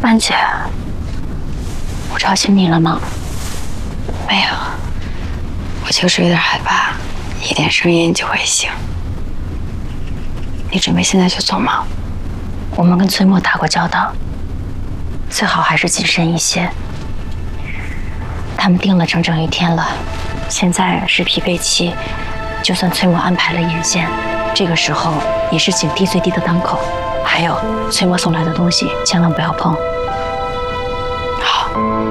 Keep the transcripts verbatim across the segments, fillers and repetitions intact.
万姐，我吵醒你了吗？ 没有，我就是有点害怕，一点声音就会醒。你准备现在就走吗？ 我们跟崔墨打过交道，最好还是谨慎一些。他们定了整整一天了，现在是疲惫期，就算崔墨安排了眼线，这个时候也是警惕最低的当口。还有崔墨送来的东西，千万不要碰。 好，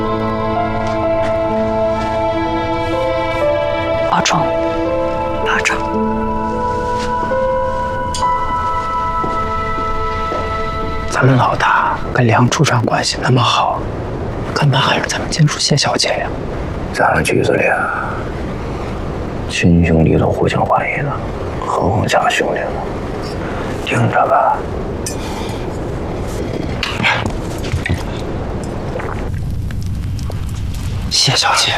保重， 保重。 咱们老大跟梁处长关系那么好，干嘛还让咱们接触谢小姐呀？ 咱们局子里啊，亲兄弟都互相怀疑了，何况假兄弟呢？听着吧。 谢小姐，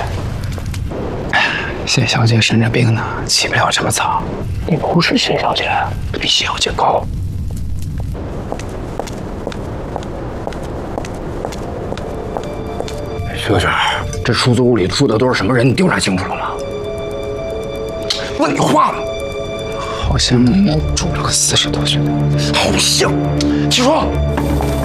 谢小姐生着病呢，起不了这么早。 你不是谢小姐， 比谢小姐高。 薛科长，这出租屋里住的都是什么人？你调查清楚了吗？问你话了。 好像住了个四十多岁的， 好像。起床。